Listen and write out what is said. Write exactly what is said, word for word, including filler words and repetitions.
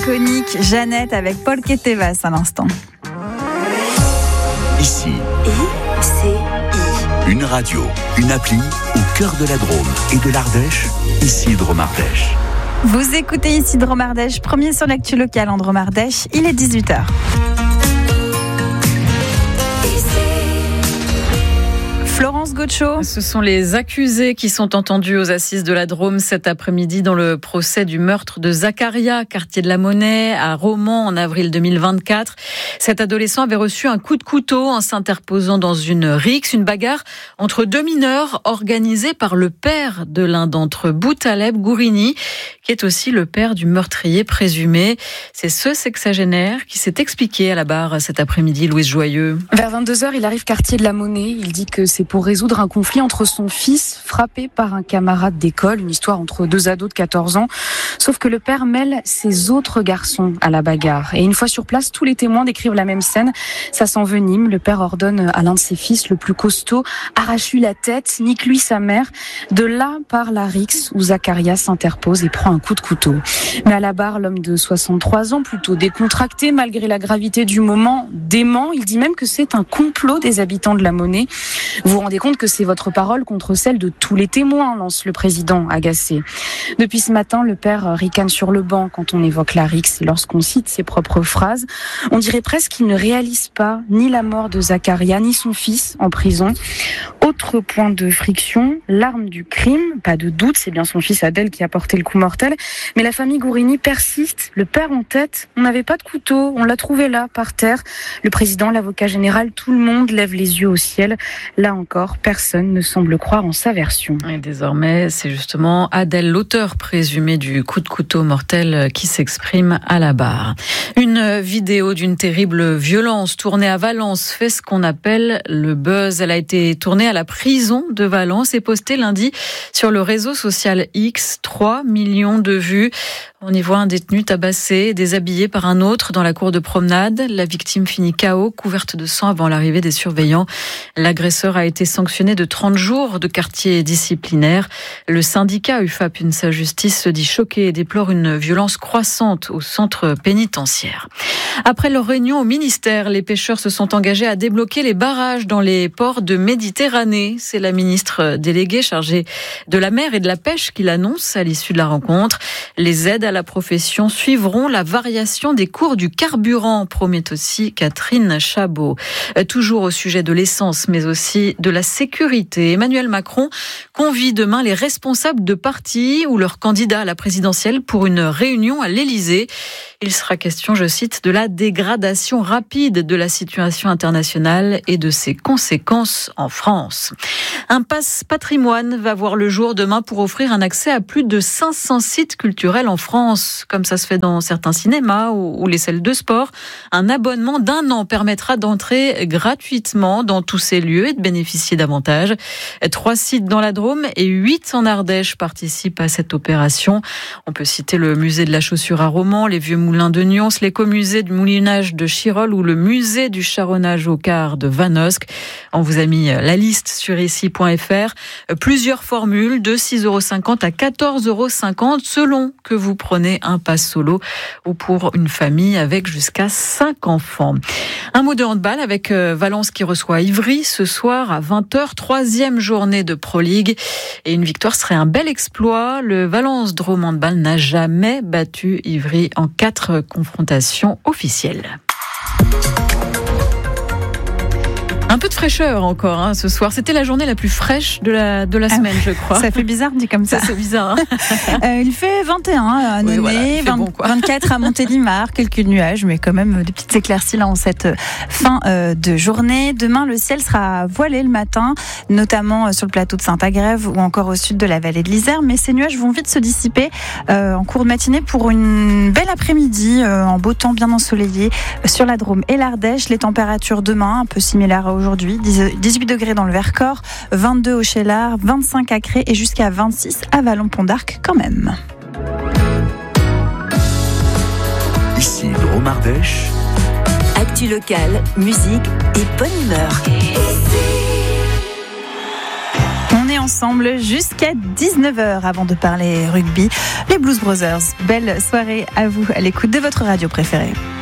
iconique, Jeannette avec Paul Ketevas à l'instant. Ici, I C I. Une radio, une appli au cœur de la Drôme et de l'Ardèche, ici Drôme Ardèche. Vous écoutez ici Drôme Ardèche, premier sur l'actu locale en Drôme Ardèche, il est dix-huit heures. Florence Gaucho. Ce sont les accusés qui sont entendus aux assises de la Drôme cet après-midi dans le procès du meurtre de Zacharia, quartier de la Monnaie, à Romans en avril deux mille vingt-quatre. Cet adolescent avait reçu un coup de couteau en s'interposant dans une rixe, une bagarre entre deux mineurs organisée par le père de l'un d'entre eux, Boutaleb Gourini, qui est aussi le père du meurtrier présumé. C'est ce sexagénaire qui s'est expliqué à la barre cet après-midi, Louise Joyeux. Vers vingt-deux heures, il arrive quartier de la Monnaie. Il dit que c'est pour résoudre un conflit entre son fils, frappé par un camarade d'école, une histoire entre deux ados de quatorze ans. Sauf que le père mêle ses autres garçons à la bagarre. Et une fois sur place, tous les témoins décrivent la même scène. Ça s'envenime. Le père ordonne à l'un de ses fils, le plus costaud, arrache-lui la tête, nique-lui sa mère. De là part la rixe où Zacharia s'interpose et prend un coup de couteau. Mais à la barre, l'homme de soixante-trois ans, plutôt décontracté, malgré la gravité du moment, dément. Il dit même que c'est un complot des habitants de la Monnaie. Vous vous rendez compte que c'est votre parole contre celle de tous les témoins, lance le président agacé. Depuis ce matin, le père ricane sur le banc quand on évoque la rixe et lorsqu'on cite ses propres phrases. On dirait presque qu'il ne réalise pas ni la mort de Zacharia, ni son fils en prison. Autre point de friction, l'arme du crime. Pas de doute, c'est bien son fils Adel qui a porté le coup mortel. Mais la famille Gourini persiste, le père en tête. On n'avait pas de couteau, on l'a trouvé là, par terre. Le président, l'avocat général, tout le monde lève les yeux au ciel. Là encore, personne ne semble croire en sa version. Et désormais, c'est justement Adel, l'auteur présumé du coup de couteau mortel, qui s'exprime à la barre. Une vidéo d'une terrible violence tournée à Valence fait ce qu'on appelle le buzz. Elle a été tournée à la prison de Valence et postée lundi sur le réseau social X. trois millions de vues. On y voit un détenu tabassé, déshabillé par un autre dans la cour de promenade. La victime finit K O, couverte de sang avant l'arrivée des surveillants. L'agresseur a été sanctionné de trente jours de quartier disciplinaire. Le syndicat U F A P UNSA Justice se dit choqué et déplore une violence croissante au centre pénitentiaire. Après leur réunion au ministère, les pêcheurs se sont engagés à débloquer les barrages dans les ports de Méditerranée. C'est la ministre déléguée chargée de la mer et de la pêche qui l'annonce à l'issue de la rencontre. Les aides à la profession suivront la variation des cours du carburant, promet aussi Catherine Chabot. Toujours au sujet de l'essence, mais aussi de la sécurité. Emmanuel Macron convie demain les responsables de partis ou leurs candidats à la présidentielle pour une réunion à l'Élysée. Il sera question, je cite, de la dégradation rapide de la situation internationale et de ses conséquences en France. Un pass patrimoine va voir le jour demain pour offrir un accès à plus de cinq cents sites culturels en France, comme ça se fait dans certains cinémas ou les salles de sport. Un abonnement d'un an permettra d'entrer gratuitement dans tous ces lieux et de bénéficier d'avantages. Trois sites dans la Drôme et huit en Ardèche participent à cette opération. On peut citer le musée de la chaussure à Romans, les vieux moulins de Nyons, l'écomusée du moulinage de Chirol ou le musée du charronnage au quart de Vanosque. On vous a mis la liste sur ici point f r. Plusieurs formules de six euros cinquante à quatorze euros cinquante selon que vous prenez un pass solo ou pour une famille avec jusqu'à cinq enfants. Un mot de handball avec Valence qui reçoit Ivry ce soir à vingt heures, troisième journée de Pro League. Et une victoire serait un bel exploit. Le Valence Drôme Handball n'a jamais battu Ivry en quatre confrontations officielles. Un peu de fraîcheur encore hein, ce soir. C'était la journée la plus fraîche de la, de la semaine, je crois. Ça fait bizarre dit comme ça. Ça c'est bizarre. Hein. euh, il fait vingt et un à Nonay, oui, voilà, vingt, bon, vingt-quatre à Montélimar, quelques nuages, mais quand même des petites éclaircies là en cette fin euh, de journée. Demain, le ciel sera voilé le matin, notamment sur le plateau de Saint-Agrève ou encore au sud de la vallée de l'Isère, mais ces nuages vont vite se dissiper euh, en cours de matinée pour une belle après-midi, euh, en beau temps bien ensoleillé euh, sur la Drôme et l'Ardèche. Les températures demain, un peu similaires à aujourd'hui, dix-huit degrés dans le Vercors, vingt-deux au Cheylard, vingt-cinq à Cré et jusqu'à vingt-six à Vallon-Pont d'Arc quand même. Ici Drôme Ardèche. Actu locale, musique et bonne humeur. On est en ensemble jusqu'à dix-neuf heures avant de parler rugby. Les Blues Brothers, belle soirée à vous à l'écoute de votre radio préférée.